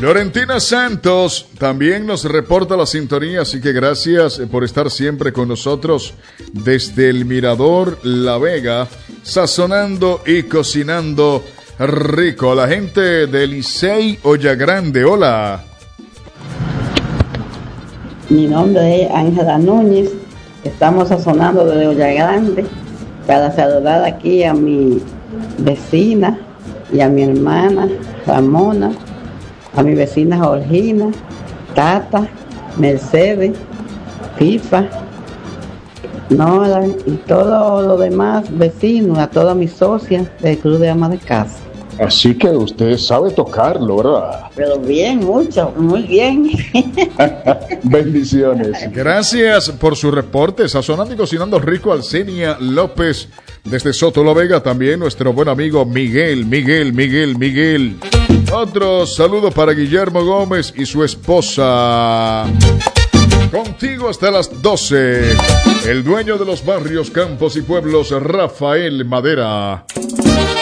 Florentina Santos también nos reporta la sintonía, así que gracias por estar siempre con nosotros desde el Mirador La Vega, sazonando y cocinando rico. La gente de Licey Olla Grande, hola. Mi nombre es Ángela Núñez, estamos sazonando desde Olla Grande para saludar aquí a mi vecina y a mi hermana Ramona, a mi vecina Georgina, Tata, Mercedes, FIFA, Nora y todos los demás vecinos, a todas mis socias del Club de Amas de Casa. Así que usted sabe tocarlo, ¿verdad? Pero bien, mucho, muy bien. Bendiciones. Gracias por su reporte, sazonando y cocinando rico. Alcenia López desde Soto La Vega, también nuestro buen amigo Miguel. Otro saludo para Guillermo Gómez y su esposa. Contigo hasta las 12, el dueño de los barrios, campos y pueblos, Rafael Madera.